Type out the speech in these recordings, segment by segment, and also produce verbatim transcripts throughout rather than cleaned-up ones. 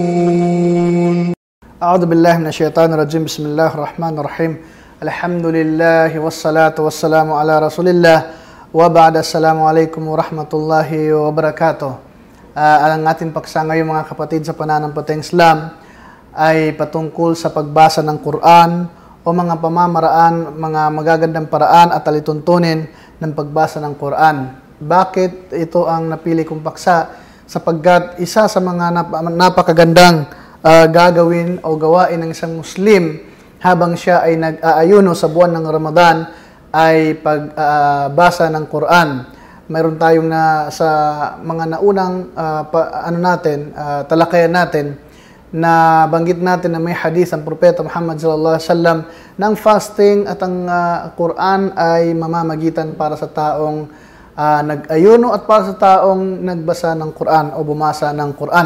أعوذ بالله من الشيطان الرجيم بسم الله الرحمن الرحيم الحمد لله والصلاة والسلام على رسول الله وبعد السلام عليكم ورحمة الله وبركاته. Uh, ang ating paksa ngayon mga kapatid sa pananampalatayang Islam ay patungkol sa pagbasa ng Quran o mga pamamaraan, mga magagandang paraan at alituntunin ng pagbasa ng Quran. Bakit ito ang napili kong paksa? Sapagkat isa sa mga nap- napakagandang uh, gagawin o gawain ng isang Muslim habang siya ay nag-aayuno sa buwan ng Ramadan ay pagbasa uh, ng Quran. Mayroon tayong na sa mga naunang uh, pa, ano natin, uh, talakayan natin na banggit natin na may hadith ang Propeta Muhammad sallallahu alaihi wasallam ng fasting at ang uh, Quran ay mamamagitan para sa taong uh, nag-ayuno at para sa taong nagbasa ng Quran o bumasa ng Quran.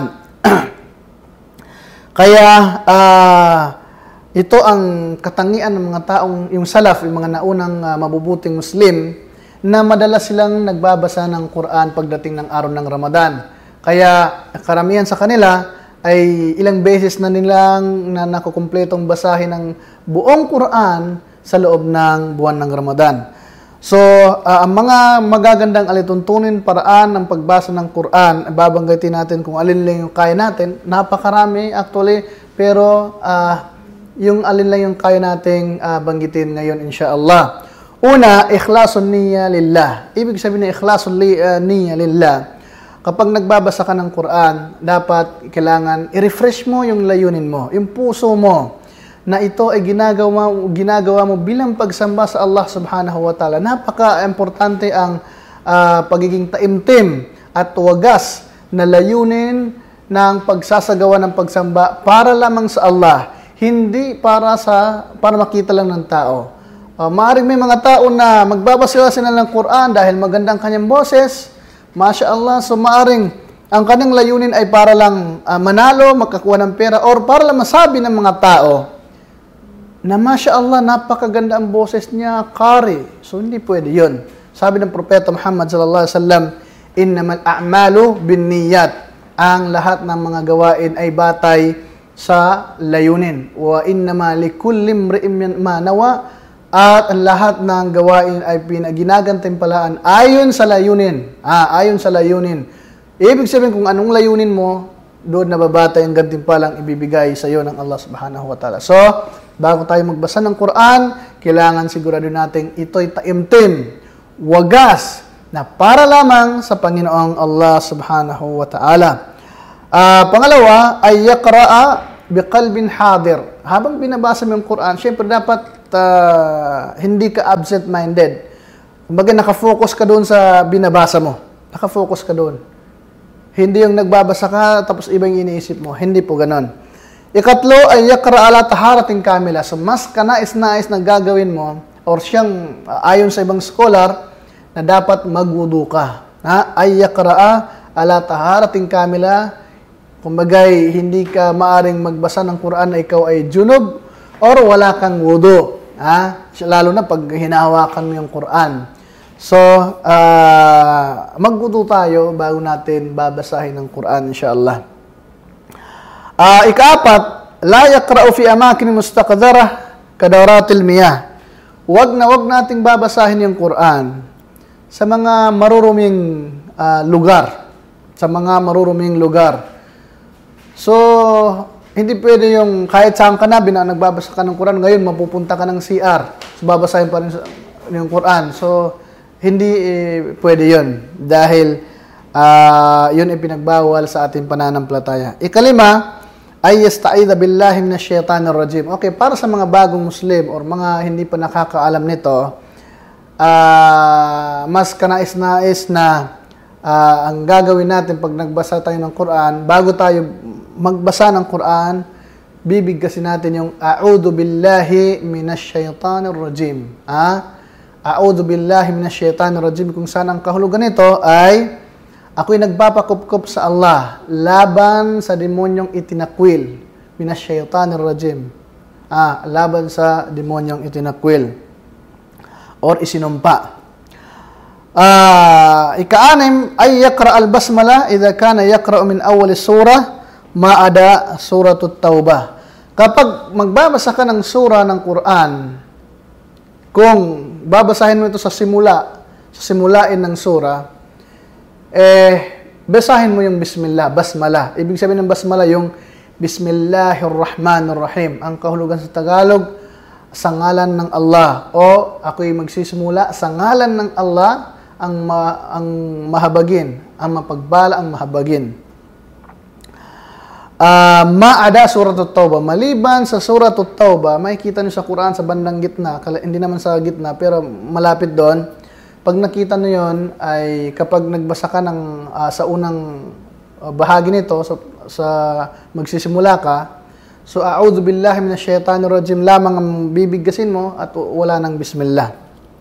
Kaya uh, ito ang katangian ng mga taong yung salaf, yung mga naunang uh, mabubuting Muslim na madalas silang nagbabasa ng Quran pagdating ng araw ng Ramadan. Kaya karamihan sa kanila ay ilang beses na nilang na nakukumpletong basahin ng buong Quran sa loob ng buwan ng Ramadan. So, uh, ang mga magagandang alituntunin paraan ng pagbasa ng Quran, babanggitin natin kung alin lang yung kaya natin. Napakarami actually, pero uh, yung alin lang yung kaya nating uh, banggitin ngayon insyaAllah. Una, ikhlasun niyya lillah. Ibig sabihin na ikhlasun li, uh, niyya lillah. Kapag nagbabasa ka ng Quran, dapat kailangan i-refresh mo yung layunin mo, yung puso mo, na ito ay ginagawa, ginagawa mo bilang pagsamba sa Allah subhanahu wa ta'ala. Napaka-importante ang uh, pagiging taimtim at wagas na layunin ng pagsasagawa ng pagsamba para lamang sa Allah, hindi para sa para makita lang ng tao. Uh, maaring may mga tao na magbabasa sila ng Quran dahil magandang kanyang boses, Masya Allah, so maaring ang kanyang layunin ay para lang uh, manalo, makakuha ng pera, or para lang masabi ng mga tao na Masya Allah, napakaganda ang boses niya, kari. So hindi pwede yun. Sabi ng Propeta Muhammad sallallahu alaihi wasallam, innamal a'malu binniyat. Ang lahat ng mga gawain ay batay sa layunin. Wa innama likulli imri'in ma nawa. At ang lahat ng gawain ay pinaginagantimpalaan ayon sa layunin. Ah, ayon sa layunin. Ibig sabihin kung anong layunin mo, doon nababatay ang gantimpalang ibibigay sa iyo ng Allah subhanahu wa ta'ala. So, bago tayo magbasa ng Quran, kailangan sigurado natin ito'y taimtim, wagas, na para lamang sa Panginoong Allah subhanahu wa ta'ala. Uh, pangalawa, ay yaqra'a biqalbin hadir. Habang binabasa mo yung Quran, syempre dapat uh, hindi ka absent-minded. Kumbaga nakafocus ka doon sa binabasa mo. Nakafocus ka doon. Hindi yung nagbabasa ka tapos ibang iniisip mo. Hindi po ganon. Ikatlo ay yaqra ala taharatin kamila. So mas kanais-nais na gagawin mo or siyang uh, ayon sa ibang scholar na dapat magwudu ka. Ha? Ay yaqra ala taharatin kamila. Kumbagay, hindi ka maaring magbasa ng Quran na ikaw ay junub or wala kang wudu. Ha? Lalo na pag hinahawakan mo yung Quran. So, uh, magwudu tayo bago natin babasahin ng Quran, insyaAllah. Uh, ikaapat, la yaqra'u fi amakin mustaqdarah kadawratil miyah. Wag na wag nating babasahin yung Quran sa mga maruruming uh, lugar. Sa mga maruruming lugar. So, hindi pwede yung kahit saan ka na, bina, nagbabasa ka ng Quran, ngayon mapupunta ka ng C R. So, babasahin pa rin yung Quran. So, hindi eh, pwede yun. Dahil uh, yun ay pinagbawal sa ating pananampalataya. Ikalima, ay yasta'idha billahi minash shaitanir rajim. Okay, para sa mga bagong Muslim or mga hindi pa nakakaalam nito, uh, mas kanais-nais na uh, ang gagawin natin pag nagbasa tayo ng Quran, bago tayo magbasa ng Quran, bibigkasin natin yung a'udhu billahi minash shaitanir rajim. Ah? A'udhu billahi minash shaitanir rajim. Kung saan ang kahulugan nito ay ako'y nagpapakupkup sa Allah laban sa demonyong itinakwil. Minash shaitanir rajim. Ah, laban sa demonyong itinakwil or isinumpa. Ah, ika-anim ay yaqra al-basmala idha kana yaqra min awwal surah Maada Suratut Taubah. Kapag magbabasa ka ng sura ng Quran, kung babasahin mo ito sa simula, sa simulain ng sura, eh, basahin mo yung Bismillah, Basmala. Ibig sabihin ng Basmala, yung Bismillahirrahmanirrahim. Ang kahulugan sa Tagalog, sa ngalan ng Allah. O ako'y magsisimula sa ngalan ng Allah, ang, ma, ang mahabagin, ang mapagbala, ang mahabagin. Uh, Maada Suratut Taubah. Maliban sa Suratut Taubah, makikita niyo sa Quran sa bandang gitna, hindi naman sa gitna, pero malapit doon. Pag nakita niyo yon ay kapag nagbasa ka ng, uh, sa unang uh, bahagi nito, sa, sa magsisimula ka, so a'udhu billahi minash shaitanir rajim lamang ang bibigkasin mo at wala ng Bismillah.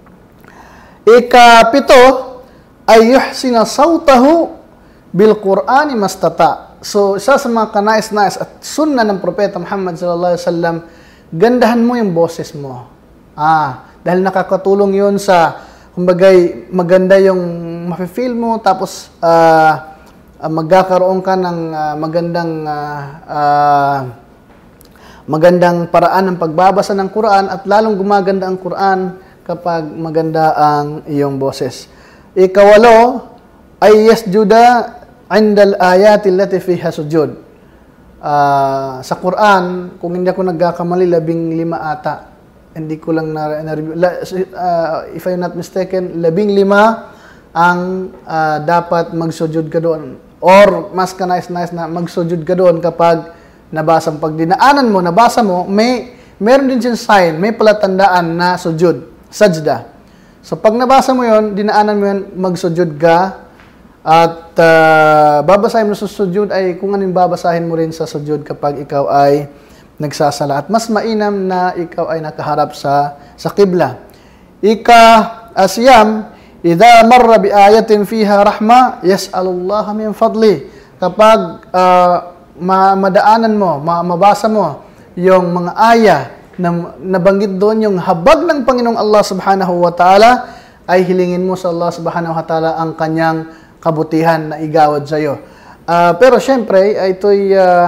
Ikapito ay yuhsina sawtahu bil Qur'ani mastata. So, isa sa mga kanais-nais at sunna ng Propeta Muhammad sallallahu alaihi wasallam, gandahan mo yung boses mo. Ah, dahil nakakatulong yun sa, kumbagay, maganda yung mafe-feel mo, tapos uh, uh, magkakaroon ka ng uh, magandang uh, uh, magandang paraan ng pagbabasa ng Quran at lalong gumaganda ang Quran kapag maganda ang iyong boses. Ikawalo ay yasjuda indal ayati allati fiha sujud. Uh, sa Quran, kung hindi ako nagkakamali, labing lima ata. Hindi ko lang na, na uh, if I'm not mistaken, labing lima ang uh, dapat magsujud ka doon. Or mas kanais-nais na magsujud ka doon kapag nabasa mo. Pag dinaanan mo, nabasa mo, may meron din siyang sign, may palatandaan na sujud, sajda. So pag nabasa mo yon, dinaanan mo yon, magsujud ka. At uh, babasahin mo sa sujud ay kung anong babasahin mo rin sa sujud kapag ikaw ay nagsasala. At mas mainam na ikaw ay nakaharap sa sa qibla. Ika asyam, idha marra bi ayatin fiha rahma, yas'alullaha min fadli. Kapag uh, madaanan mo, mabasa mo yung mga aya na nabanggit doon, yung habag ng Panginoong Allah subhanahu wa ta'ala, ay hilingin mo sa Allah subhanahu wa ta'ala ang kanyang kabutihan na igawad sa iyo. Uh, pero syempre, ito'y uh,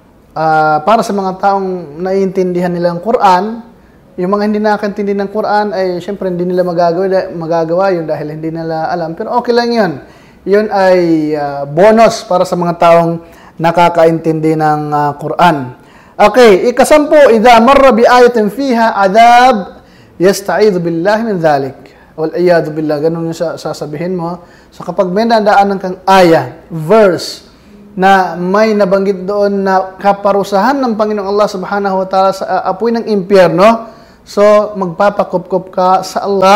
uh, para sa mga taong naiintindihan nila ang Quran. Yung mga hindi nakakaintindi ng Quran ay syempre hindi nila magagawa, magagawa yun dahil hindi nila alam. Pero okay lang yun. Yun ay uh, bonus para sa mga taong nakakaintindi ng uh, Quran. Okay, ikasampu, idha marra bi ayatin fiha adab, yasta'idhu billahi min dhalik. Wal-iyadu billah, ganun yung sasabihin mo. So kapag may nadaanan kang aya, verse, na may nabanggit doon na kaparusahan ng Panginoong Allah subhanahu wa ta'ala sa uh, apoy ng impyerno, so magpapakupkup ka sa Allah,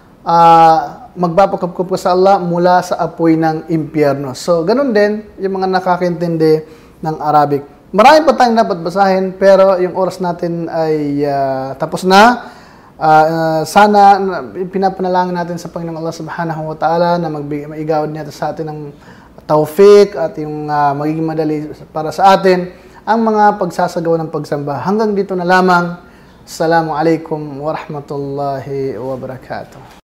uh, magpapakupkup ka sa Allah mula sa apoy ng impyerno. So ganun din yung mga nakakaintindi ng Arabic. Marami pa tayong dapat basahin, pero yung oras natin ay uh, tapos na. Uh, sana pinapanalangin natin sa Panginoong Allah subhanahu wa ta'ala na maigawad niya sa atin ng taufik at yung uh, magiging madali para sa atin ang mga pagsasagawa ng pagsamba. Hanggang dito na lamang. Assalamu alaikum wa rahmatullahi wa barakatuh.